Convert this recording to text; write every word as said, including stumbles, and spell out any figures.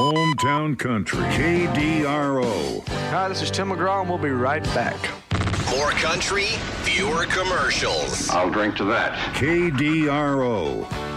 Hometown Country, K D R O. Hi, this is Tim McGraw, and we'll be right back. More country, fewer commercials. I'll drink to that. K D R O.